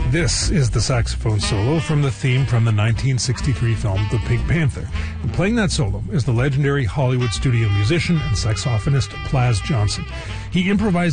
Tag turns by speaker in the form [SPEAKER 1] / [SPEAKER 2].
[SPEAKER 1] This is the saxophone solo from the theme from the 1963 film The Pink Panther. And playing that solo is the legendary Hollywood studio musician and saxophonist Plas Johnson. He improvised